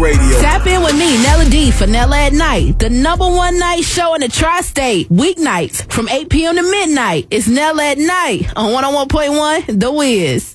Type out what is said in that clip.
Radio. Tap in with me, Nella D, for Nella at Night, the #1 night show in the tri-state, weeknights from 8 p.m. to midnight. It's Nella at Night on 101.1 The Wiz.